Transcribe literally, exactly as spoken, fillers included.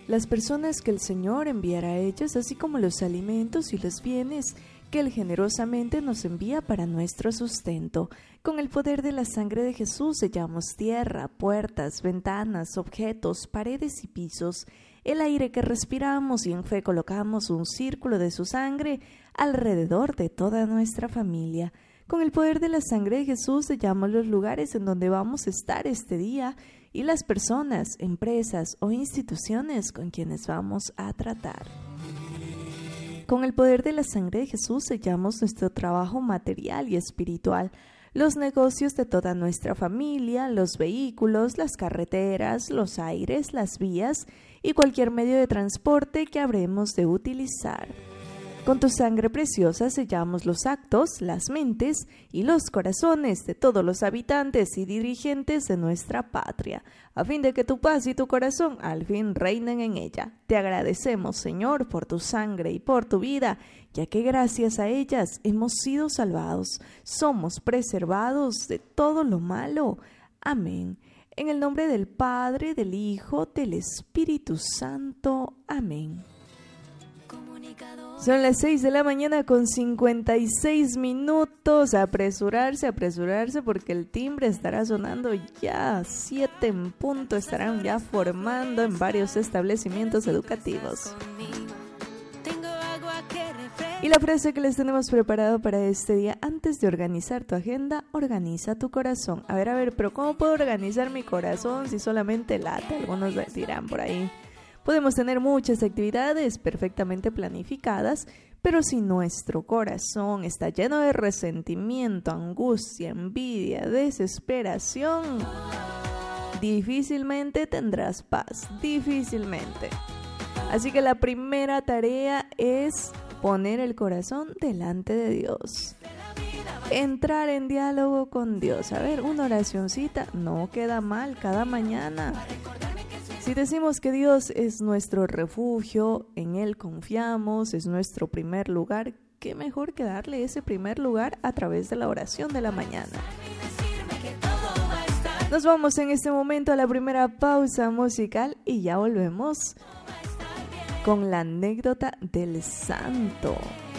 las personas que el Señor enviará a ellas, así como los alimentos y los bienes que Él generosamente nos envía para nuestro sustento. Con el poder de la sangre de Jesús sellamos tierra, puertas, ventanas, objetos, paredes y pisos, el aire que respiramos, y en fe colocamos un círculo de su sangre alrededor de toda nuestra familia. Con el poder de la sangre de Jesús sellamos los lugares en donde vamos a estar este día y las personas, empresas o instituciones con quienes vamos a tratar. Con el poder de la sangre de Jesús sellamos nuestro trabajo material y espiritual, los negocios de toda nuestra familia, los vehículos, las carreteras, los aires, las vías y cualquier medio de transporte que habremos de utilizar. Con tu sangre preciosa sellamos los actos, las mentes y los corazones de todos los habitantes y dirigentes de nuestra patria, a fin de que tu paz y tu corazón al fin reinen en ella. Te agradecemos, Señor, por tu sangre y por tu vida, ya que gracias a ellas hemos sido salvados, somos preservados de todo lo malo. Amén. En el nombre del Padre, del Hijo, del Espíritu Santo. Amén. Son las seis de la mañana con cincuenta y seis minutos. Apresurarse, apresurarse porque el timbre estará sonando ya. Siete en punto estarán ya formando en varios establecimientos educativos. Y la frase que les tenemos preparado para este día: antes de organizar tu agenda, organiza tu corazón. A ver, a ver, pero ¿cómo puedo organizar mi corazón si solamente late? Algunos dirán por ahí. Podemos tener muchas actividades perfectamente planificadas, pero si nuestro corazón está lleno de resentimiento, angustia, envidia, desesperación, difícilmente tendrás paz, difícilmente. Así que la primera tarea es poner el corazón delante de Dios. Entrar en diálogo con Dios. A ver, una oracioncita no queda mal cada mañana. Si decimos que Dios es nuestro refugio, en Él confiamos, es nuestro primer lugar, qué mejor que darle ese primer lugar a través de la oración de la mañana. Nos vamos en este momento a la primera pausa musical y ya volvemos con la anécdota del santo.